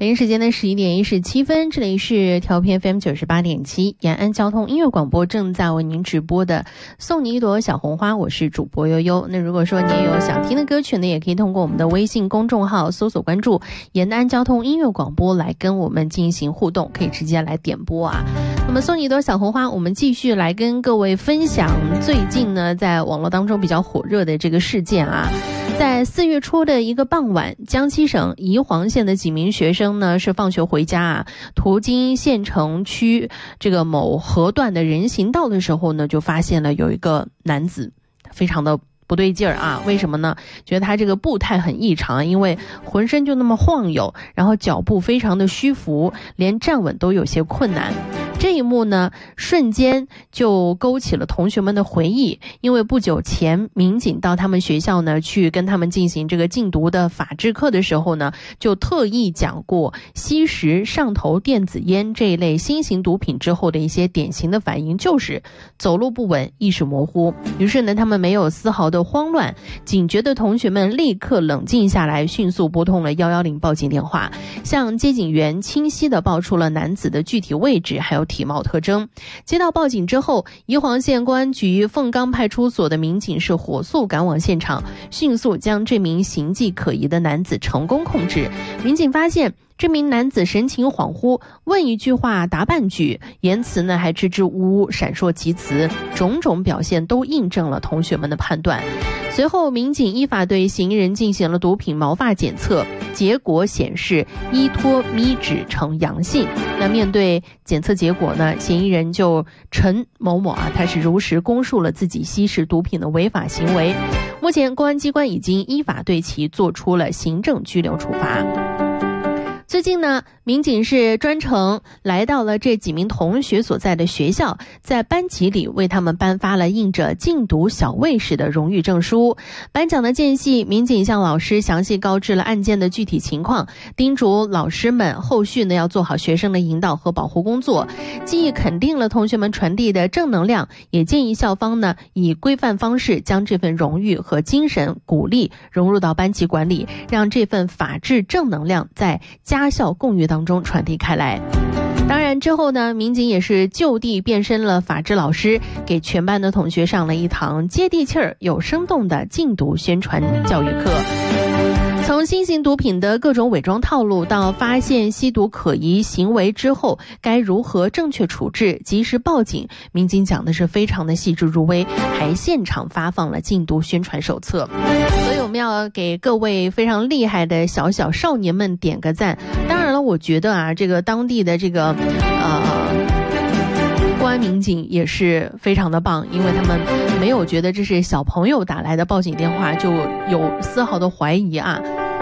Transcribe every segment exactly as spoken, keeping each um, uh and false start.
北京时间的十一点一十七分，这里是调频 F M 九十八点七延安交通音乐广播，正在为您直播的送你一朵小红花，我是主播悠悠。那如果说你也有想听的歌曲呢，也可以通过我们的微信公众号搜索关注延安交通音乐广播来跟我们进行互动，可以直接来点播啊。那么送你一朵小红花，我们继续来跟各位分享最近呢在网络当中比较火热的这个事件啊。在四月初的一个傍晚，江西省宜黄县的几名学生呢是放学回家啊，途经县城区这个某河段的人行道的时候呢，就发现了有一个男子非常的不对劲儿啊，为什么呢？觉得他这个步态很异常，因为浑身就那么晃悠，然后脚步非常的虚浮，连站稳都有些困难。这一幕呢，瞬间就勾起了同学们的回忆，因为不久前民警到他们学校呢去跟他们进行这个禁毒的法制课的时候呢，就特意讲过吸食上头电子烟这一类新型毒品之后的一些典型的反应，就是走路不稳，意识模糊。于是呢，他们没有丝毫的慌乱，警觉的同学们立刻冷静下来，迅速拨通了一一零报警电话，向接警员清晰地报出了男子的具体位置还有体貌特征。接到报警之后，宜黄县公安局凤冈派出所的民警是火速赶往现场，迅速将这名形迹可疑的男子成功控制。民警发现这名男子神情恍惚，问一句话答半句，言辞呢还支支吾吾，闪烁其词，种种表现都印证了同学们的判断。随后民警依法对嫌疑人进行了毒品毛发检测，结果显示依托咪酯呈阳性。那面对检测结果呢，嫌疑人就陈某某啊，他是如实供述了自己吸食毒品的违法行为。目前公安机关已经依法对其做出了行政拘留处罚。最近呢，民警是专程来到了这几名同学所在的学校，在班级里为他们颁发了印着禁毒小卫士的荣誉证书。颁奖的间隙，民警向老师详细告知了案件的具体情况，叮嘱老师们后续呢要做好学生的引导和保护工作，既肯定了同学们传递的正能量，也建议校方呢以规范方式将这份荣誉和精神鼓励融入到班级管理，让这份法治正能量在家校共育当中传递开来。当然之后呢，民警也是就地变身了法治老师，给全班的同学上了一堂接地气儿有生动的禁毒宣传教育课。从新型毒品的各种伪装套路到发现吸毒可疑行为之后该如何正确处置，及时报警，民警讲的是非常的细致入微，还现场发放了禁毒宣传手册。所以我们要给各位非常厉害的小小少年们点个赞。当然了，我觉得啊，这个当地的这个呃公安民警也是非常的棒，因为他们没有觉得这是小朋友打来的报警电话就有丝毫的怀疑啊，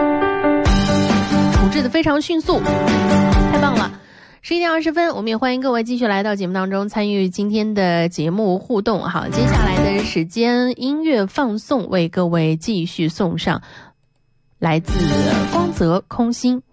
处置的非常迅速，太棒了。十一点二十分，我们也欢迎各位继续来到节目当中参与今天的节目互动。好，接下来的时间音乐放送为各位继续送上来自光泽空心。